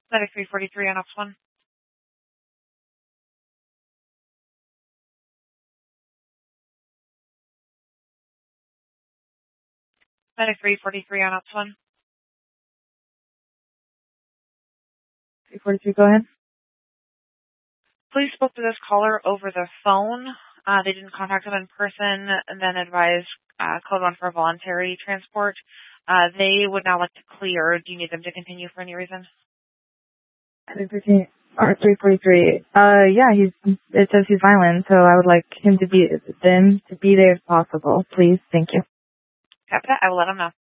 Medic 343 on Ops 1. Medic 343 on Ops 1. 343, go ahead. Police spoke to this caller over the phone. They didn't contact him in person and then advised code 1 for voluntary transport. They would now like to clear. Do you need them to continue for any reason? 343. Yeah, it says he's violent, so I would like them to be there if possible. Please, thank you. Copy that. I will let him know.